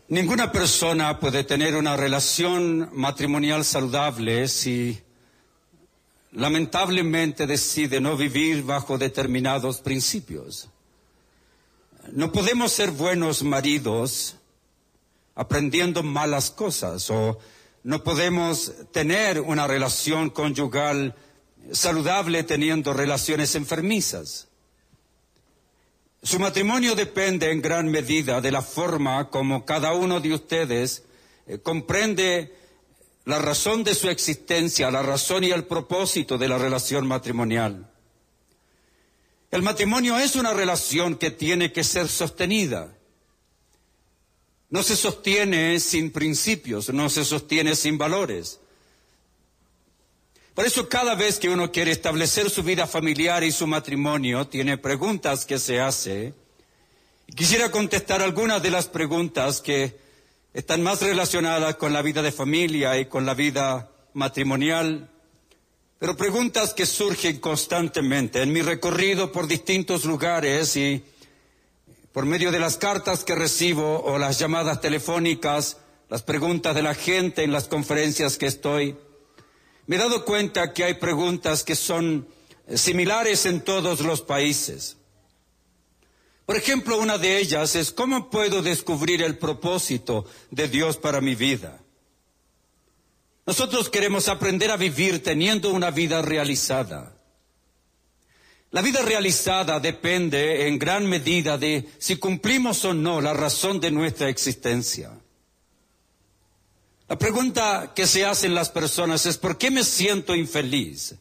Ninguna persona puede tener una relación matrimonial saludable si lamentablemente decide no vivir bajo determinados principios. No podemos ser buenos maridos aprendiendo malas cosas, o no podemos tener una relación conyugal saludable teniendo relaciones enfermizas. Su matrimonio depende en gran medida de la forma como cada uno de ustedes comprende la razón de su existencia, la razón y el propósito de la relación matrimonial. El matrimonio es una relación que tiene que ser sostenida. No se sostiene sin principios, no se sostiene sin valores. Por eso cada vez que uno quiere establecer su vida familiar y su matrimonio, tiene preguntas que se hace. Y quisiera contestar algunas de las preguntas que están más relacionadas con la vida de familia y con la vida matrimonial, pero preguntas que surgen constantemente en mi recorrido por distintos lugares y por medio de las cartas que recibo o las llamadas telefónicas, las preguntas de la gente en las conferencias que estoy. Me he dado cuenta que hay preguntas que son similares en todos los países. Por ejemplo, una de ellas es: ¿cómo puedo descubrir el propósito de Dios para mi vida? Nosotros queremos aprender a vivir teniendo una vida realizada. La vida realizada depende en gran medida de si cumplimos o no la razón de nuestra existencia. La pregunta que se hacen las personas es: ¿por qué me siento infeliz?